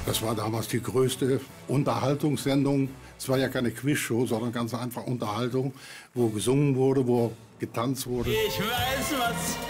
Das war damals die größte Unterhaltungssendung. Es war ja keine Quizshow, sondern ganz einfach Unterhaltung, wo gesungen wurde, wo getanzt wurde. Ich weiß, was